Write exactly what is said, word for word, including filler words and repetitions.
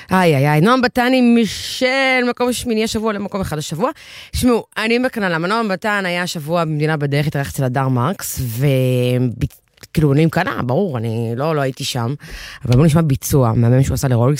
איי, איי, איי, נועם בטני משל מקום שמיני השבוע למקום אחד השבוע. שמעו, אני מקנה למה, נועם בטן היה השבוע במדינה בדרך, התארח אצל הדר מרקס, וכאילו, אני מקנה, ברור, אני לא, לא הייתי שם, אבל בוא נשמע ביצוע, מהמם שהוא עשה לרולקס,